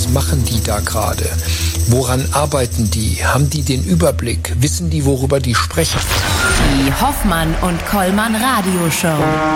Was machen die da gerade? Woran arbeiten die? Haben die den Überblick? Wissen die, worüber die sprechen? Die Hoffmann und Kollmann Radioshow.